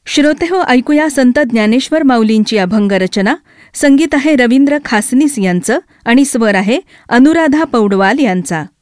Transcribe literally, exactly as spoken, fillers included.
श्रोतेहो, ऐकूया संत ज्ञानेश्वर माऊलींची अभंग रचना. संगीत आहे रवींद्र खासनीस यांचं आणि स्वर आहे अनुराधा पौडवाल यांचा.